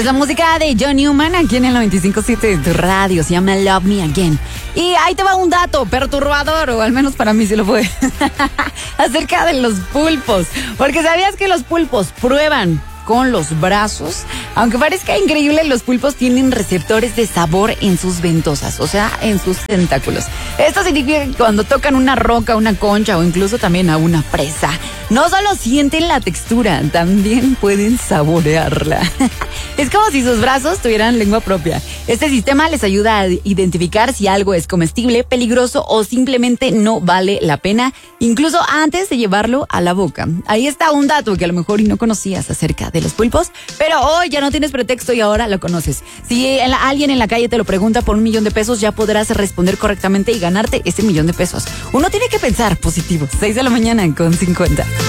Es la música de John Newman aquí en el 95.7 de tu radio. Se llama Love Me Again. Y ahí te va un dato perturbador, o al menos para mí sí lo fue, acerca de los pulpos. Porque ¿sabías que los pulpos prueban con los brazos? Aunque parezca increíble, los pulpos tienen receptores de sabor en sus ventosas, o sea, en sus tentáculos. Esto significa que cuando tocan una roca, una concha o incluso también a una presa, no solo sienten la textura, también pueden saborearla. Es como si sus brazos tuvieran lengua propia. Este sistema les ayuda a identificar si algo es comestible, peligroso o simplemente no vale la pena, incluso antes de llevarlo a la boca. Ahí está un dato que a lo mejor y no conocías acerca de los pulpos, pero hoy ya no tienes pretexto y ahora lo conoces. Si alguien en la calle te lo pregunta por $1,000,000 de pesos, ya podrás responder correctamente y ganarte ese $1,000,000 de pesos. Uno tiene que pensar positivo. 6 de la mañana con 50.